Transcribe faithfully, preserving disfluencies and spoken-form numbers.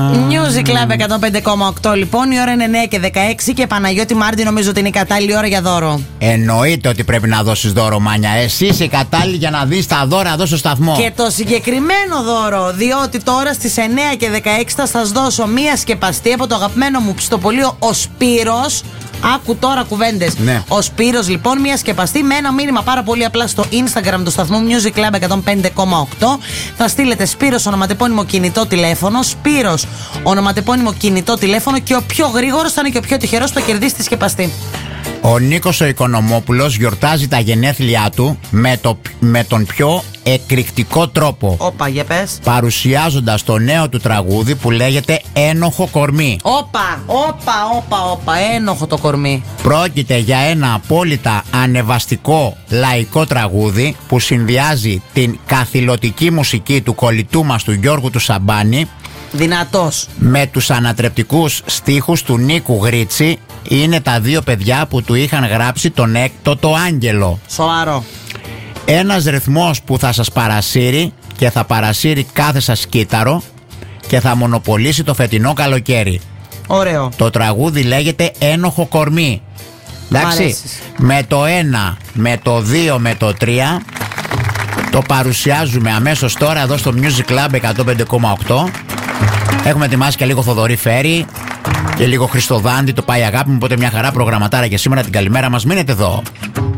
Music Club εκατόν πέντε κόμμα οκτώ λοιπόν, η ώρα είναι εννιά και δεκαέξι και Παναγιώτη Μάρντι νομίζω ότι είναι η κατάλληλη ώρα για δώρο. Εννοείται ότι πρέπει να δώσεις δώρο, Μάνια. Εσύ είσαι η κατάλληλη για να δεις τα δώρα εδώ στο σταθμό. Και το συγκεκριμένο δώρο, διότι τώρα στις εννιά και δεκαέξι θα σας δώσω μία σκεπαστή από το αγαπημένο μου πιστοπωλείο Ο Σπύρος. Άκου τώρα κουβέντες. Ναι. Ο Σπύρος λοιπόν, μία σκεπαστή με ένα μήνυμα πάρα πολύ απλά στο Instagram του σταθμού Music Club εκατόν πέντε κόμμα οκτώ. Θα στείλετε Σπύρος ονοματεπώνυμο κινητό τηλέφωνο, Σπύρος ονοματεπώνυμο κινητό τηλέφωνο και ο πιο γρήγορος θα είναι και ο πιο τυχερός που θα κερδίσει τη σκεπαστή. Ο Νίκος ο Οικονομόπουλος γιορτάζει τα γενέθλιά του με, το, με τον πιο εκρηκτικό τρόπο. Όπα, για πες. Παρουσιάζοντας το νέο του τραγούδι που λέγεται Ένοχο Κορμί. Όπα, όπα, όπα, όπα, ένοχο το κορμί. Πρόκειται για ένα απόλυτα ανεβαστικό λαϊκό τραγούδι που συνδυάζει την καθηλωτική μουσική του κολλητού μας του Γιώργου του Σαμπάνη Δυνατός. με τους ανατρεπτικούς στίχους του Νίκου Γρίτσι. Είναι τα δύο παιδιά που του είχαν γράψει τον έκτοτο άγγελο. Σοβαρό. Ένας ρυθμός που θα σας παρασύρει και θα παρασύρει κάθε σας κύτταρο και θα μονοπολίσει το φετινό καλοκαίρι. Ωραίο. Το τραγούδι λέγεται Ένοχο Κορμί. Εντάξει, με το ένα, με το δύο, με το τρία το παρουσιάζουμε αμέσως τώρα εδώ στο Music Club εκατόν πέντε κόμμα οκτώ. Έχουμε ετοιμάσει και λίγο Θοδωρή Φέρη και λίγο Χριστοδάντη, το πάει αγάπη μου, οπότε μια χαρά προγραμματάρα και σήμερα την καλημέρα μας. Μείνετε εδώ.